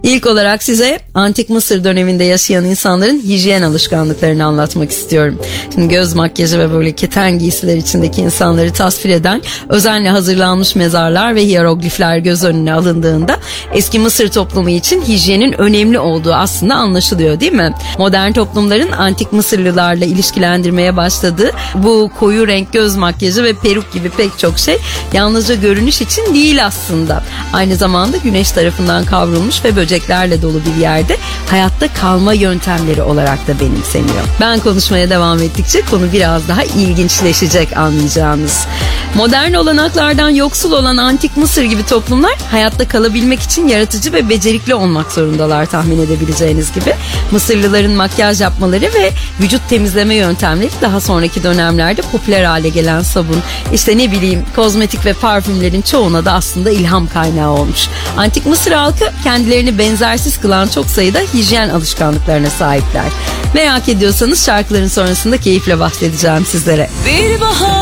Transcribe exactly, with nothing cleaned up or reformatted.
İlk olarak size Antik Mısır döneminde yaşayan insanların hijyen alışkanlıklarını anlatmak istiyorum. Şimdi göz makyajı ve böyle keten giysiler içindeki insanları tasvir eden özenle hazırlanmış mezarlar ve hiyeroglifler göz önüne alındığında eski Mısır toplumu için hijyenin önemli olduğu aslında anlaşılıyor, değil mi? Modern toplumların Antik Mısırlılarla ilişkilendirmeye başladığı bu koyu renk göz makyajı ve peruk gibi pek çok şey yalnızca görünüş için değil aslında. Aynı zamanda güneş tarafından kavrulmuş ve böceklerle dolu bir yerde hayatta kalma yöntemleri olarak da benimseniyor. Ben konuşmaya devam ettikçe konu biraz daha ilginçleşecek, anlayacağınız. Modern olanaklardan yoksul olan Antik Mısır gibi toplumlar hayatta kalabilmek için yaratıcı ve becerikli olmak zorundalar, tahmin edebileceğiniz gibi. Mısırlıların makyaj yapmaları ve vücut temizleme yöntemleri daha sonraki dönemlerde popüler hale gelen sabun, işte ne bileyim kozmetik ve parfümlerin çoğuna da aslında ilham kaynağı olmuş. Antik Mısır halkı kendilerini benzersiz kılan çok sayıda hijyen alışkanlıklarına sahipler. Merak ediyorsanız şarkıların sonrasında keyifle bahsedeceğim sizlere. Bir bahar